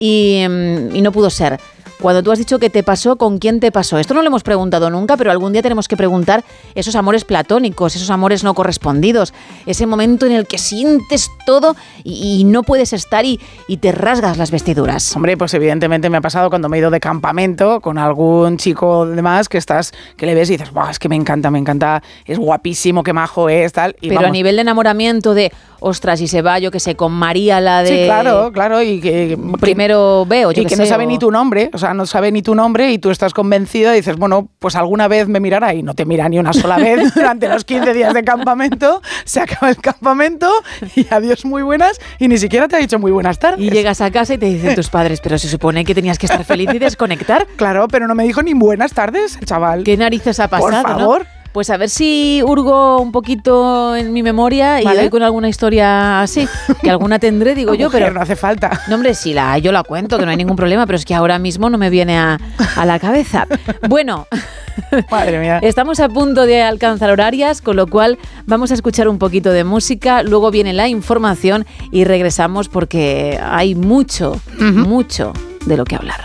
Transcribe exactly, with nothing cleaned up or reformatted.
y, y no pudo ser. Cuando tú has dicho que te pasó, ¿con quién te pasó? Esto no lo hemos preguntado nunca, pero algún día tenemos que preguntar esos amores platónicos, esos amores no correspondidos, ese momento en el que sientes todo y, y no puedes estar y, y te rasgas las vestiduras. Hombre, pues evidentemente me ha pasado cuando me he ido de campamento con algún chico de más que estás, que le ves y dices, ¡buah, es que me encanta, me encanta, es guapísimo, qué majo es, tal! Y pero vamos. A nivel de enamoramiento de, ostras, y se va, yo que sé, con María, la de... Sí, claro, claro, y que... Primero veo, yo y que, que sé, no sabe o... ni tu nombre, o sea, no sabe ni tu nombre y tú estás convencida y dices, bueno, pues alguna vez me mirará y no te mira ni una sola vez durante los quince días de campamento, se acaba el campamento y adiós muy buenas y ni siquiera te ha dicho muy buenas tardes. Y llegas a casa y te dicen tus padres, pero se supone que tenías que estar feliz y desconectar. Claro, pero no me dijo ni buenas tardes el chaval. ¿Qué narices ha pasado? Por favor. ¿No? Pues a ver si hurgo un poquito en mi memoria y ¿Vale? doy con alguna historia así, que alguna tendré, digo yo, Mujer, pero... no hace falta. No, hombre, si la yo la cuento, que no hay ningún problema, pero es que ahora mismo no me viene a, a la cabeza. Bueno, Madre mía. estamos a punto de alcanzar horarias, con lo cual vamos a escuchar un poquito de música, luego viene la información y regresamos porque hay mucho, uh-huh. mucho de lo que hablar.